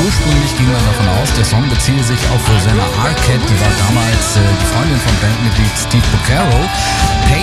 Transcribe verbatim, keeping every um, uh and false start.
Ursprünglich ging man davon aus, der Song beziehe sich auf Rosanna Arquette, die war damals äh, die Freundin von Bandmitglied Steve Porcaro.